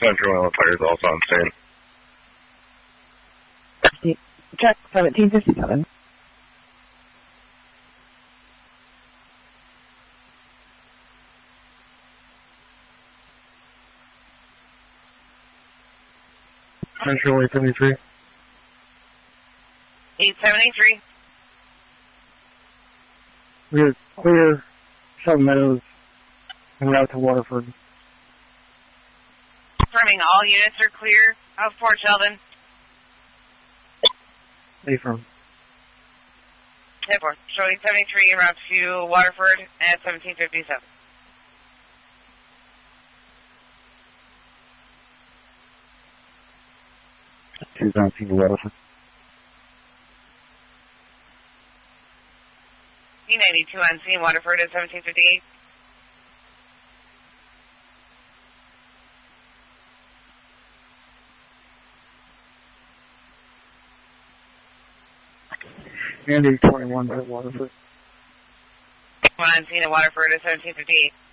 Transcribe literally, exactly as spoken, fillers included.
Central Island Fire is also on scene. Check seventeen fifty-seven. Central eight seventy-three. eight seventy-three. We are clear Sheldon Meadows en route to Waterford. Confirming all units are clear of Port Sheldon. Affirm. Airport. Showing seventy-three en route to Waterford at seventeen fifty-seven. two nineteen to Waterford. D ninety-two on scene, Waterford at seventeen fifty-eight. And eight twenty-one at Waterford. One on scene at Waterford at seventeen fifty-eight.